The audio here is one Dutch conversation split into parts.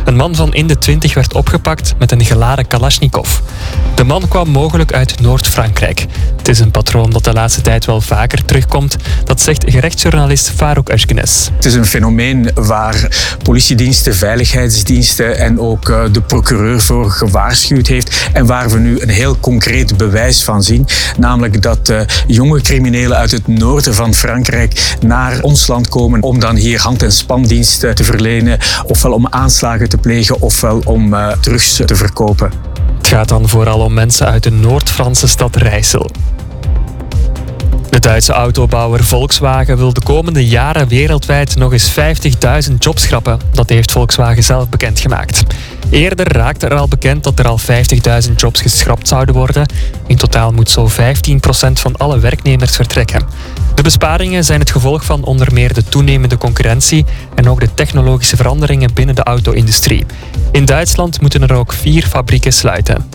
Een man van in de 20 werd opgepakt met een geladen Kalashnikov. De man kwam mogelijk uit Noord-Frankrijk. Het is een patroon dat de laatste tijd wel vaker terugkomt. Dat zegt gerechtsjournalist Farouk Özgenes. Het is een fenomeen waar politiediensten, veiligheidsdiensten en ook de procureur voor gewaarschuwd heeft. En waar we nu een heel concreet bewijs van zien. Namelijk dat jonge criminelen uit het noorden van Frankrijk naar ons land komen om dan hier hand- en spandiensten te verlenen. Ofwel om aanslagen te plegen ofwel om drugs te verkopen. Het gaat dan vooral om mensen uit de Noord-Franse stad Rijssel. De Duitse autobouwer Volkswagen wil de komende jaren wereldwijd nog eens 50.000 jobs schrappen. Dat heeft Volkswagen zelf bekendgemaakt. Eerder raakte er al bekend dat er al 50.000 jobs geschrapt zouden worden. In totaal moet zo 15% van alle werknemers vertrekken. De besparingen zijn het gevolg van onder meer de toenemende concurrentie en ook de technologische veranderingen binnen de auto-industrie. In Duitsland moeten er ook 4 fabrieken sluiten.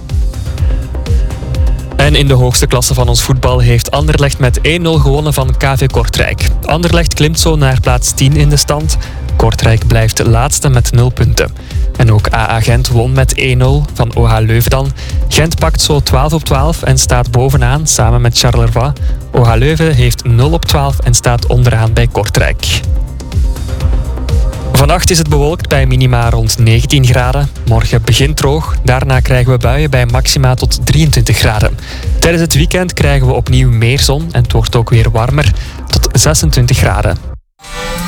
En in de hoogste klasse van ons voetbal heeft Anderlecht met 1-0 gewonnen van KV Kortrijk. Anderlecht klimt zo naar plaats 10 in de stand. Kortrijk blijft laatste met 0 punten. En ook AA Gent won met 1-0 van OH Leuven dan. Gent pakt zo 12 op 12 en staat bovenaan samen met Charleroi. OH Leuven heeft 0 op 12 en staat onderaan bij Kortrijk. Vannacht is het bewolkt bij minima rond 19 graden. Morgen begint droog. Daarna krijgen we buien bij maxima tot 23 graden. Tijdens het weekend krijgen we opnieuw meer zon en het wordt ook weer warmer tot 26 graden.